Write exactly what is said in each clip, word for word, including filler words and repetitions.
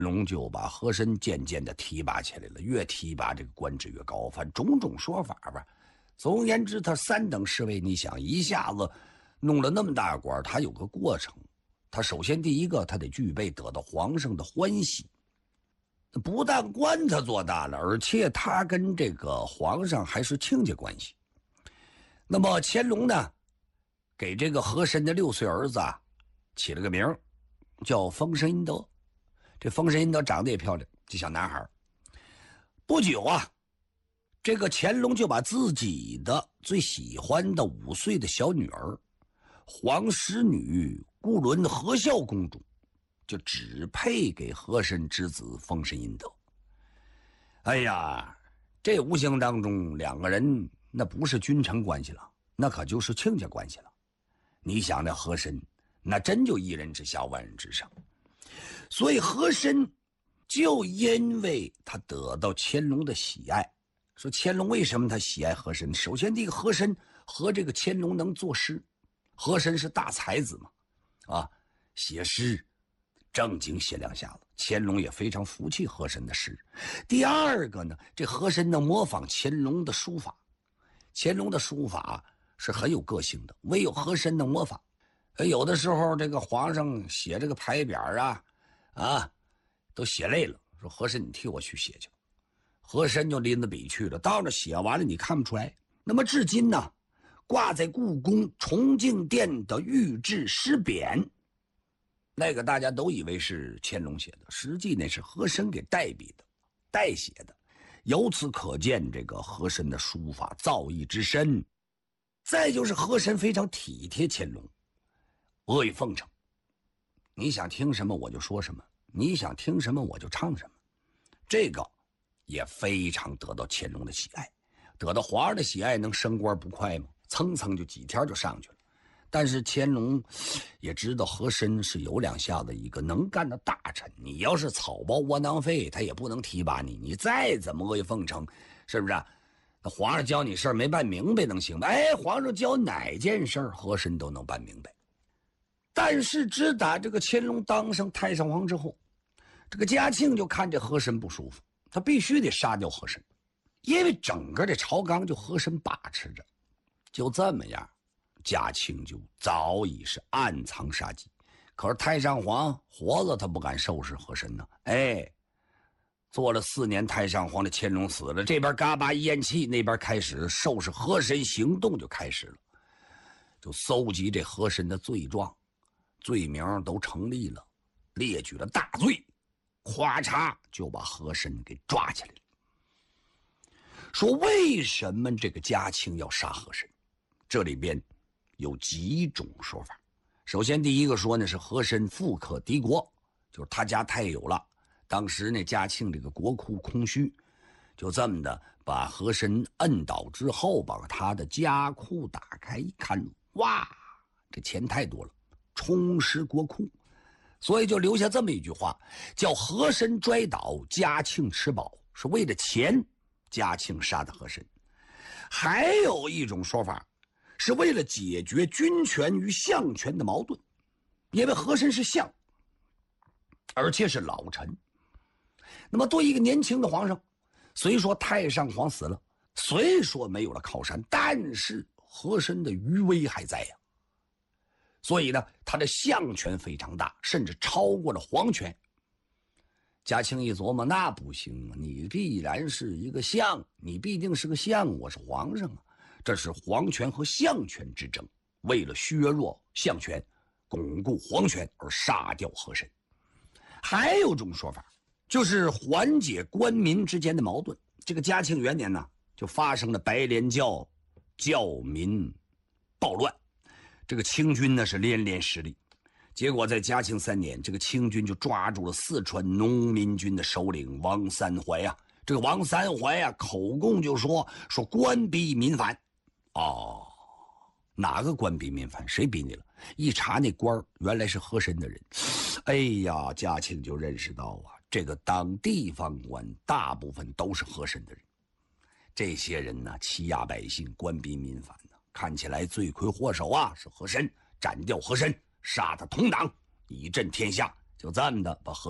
龙就把和珅渐渐的提拔起来了，越提拔这个官职越高，反正种种说法吧。总而言之，他三等侍卫，你想一下子弄了那么大官，他有个过程。他首先第一个，他得具备得到皇上的欢喜。不但官他做大了，而且他跟这个皇上还是亲家关系。那么乾隆呢，给这个和珅的六岁儿子啊起了个名叫丰绅殷德。这丰绅殷德长得也漂亮，这小男孩。不久啊，这个乾隆就把自己的最喜欢的五岁的小女儿皇室女固伦和孝公主就指配给和珅之子丰绅殷德。哎呀，这无形当中两个人那不是君臣关系了，那可就是亲家关系了。你想那和珅那真就一人之下万人之上。所以和珅就因为他得到乾隆的喜爱，说乾隆为什么他喜爱和珅？首先第一个，和珅和这个乾隆能作诗，和珅是大才子嘛，啊，写诗正经写两下子，乾隆也非常服气和珅的诗。第二个呢，这和珅能模仿乾隆的书法，乾隆的书法是很有个性的，唯有和珅能模仿。有的时候这个皇上写这个牌匾啊啊都写累了，说和珅你替我去写去。和珅就拎着笔去了，到那写完了你看不出来。那么至今呢，挂在故宫崇敬殿的御制诗匾，那个大家都以为是乾隆写的，实际那是和珅给代笔的，代写的。由此可见这个和珅的书法造诣之深。再就是和珅非常体贴乾隆，阿谀奉承，你想听什么我就说什么，你想听什么我就唱什么，这个也非常得到乾隆的喜爱。得到皇上的喜爱能升官不快吗？蹭蹭就几天就上去了。但是乾隆也知道和珅是有两下子一个能干的大臣，你要是草包窝囊废他也不能提拔你，你再怎么阿谀奉承，是不是啊？那皇上教你事儿没办明白能行吗？哎，皇上教哪件事儿和珅都能办明白。但是只打这个乾隆当上太上皇之后，这个嘉庆就看这和珅不舒服，他必须得杀掉和珅，因为整个这朝纲就和珅把持着。就这么样，嘉庆就早已是暗藏杀机。可是太上皇活着他不敢收拾和珅呢。哎，做了四年太上皇的乾隆死了，这边嘎巴一咽气，那边开始收拾和珅行动就开始了，就搜集这和珅的罪状，罪名都成立了，列举了大罪，咵嚓就把和珅给抓起来了。说为什么这个嘉庆要杀和珅？这里边有几种说法。首先第一个说呢，是和珅富可敌国，就是他家太有了，当时那嘉庆这个国库空虚，就这么的把和珅摁倒之后，把他的家库打开一看，哇，这钱太多了，充实国库。所以就留下这么一句话，叫和珅摔倒，嘉庆吃饱，是为了钱嘉庆杀的和珅。还有一种说法，是为了解决军权与相权的矛盾，因为和珅是相，而且是老臣。那么对一个年轻的皇上，虽说太上皇死了，虽说没有了靠山，但是和珅的余威还在呀。所以呢，他的相权非常大，甚至超过了皇权。嘉庆一琢磨，那不行啊，你必然是一个相，你必定是个相，我是皇上啊，这是皇权和相权之争，为了削弱相权，巩固皇权而杀掉和珅。还有种说法，就是缓解官民之间的矛盾。这个嘉庆元年呢，就发生了白莲教教民暴乱，这个清军呢是连连失利。结果在嘉庆三年，这个清军就抓住了四川农民军的首领王三怀啊。这个王三怀啊，口供就说说官逼民反。哦，哪个官逼民反？谁逼你了？一查那官原来是和珅的人。哎呀，嘉庆就认识到啊，这个当地方官大部分都是和珅的人。这些人呢，欺压百姓，官逼民反呢，看起来罪魁祸首啊是和珅，斩掉和珅，杀他同党，以振天下。就这么的把和珅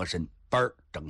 班儿整